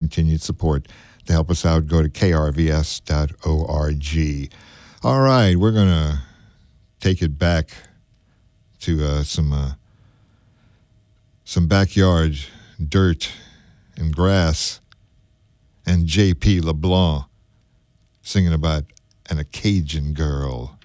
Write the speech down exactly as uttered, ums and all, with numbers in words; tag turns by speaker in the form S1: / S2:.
S1: continued support. To help us out, go to k r v s dot org. All right, we're going to take it back to uh, some uh, some backyard dirt and grass and J P LeBlanc singing about an Cajun girl.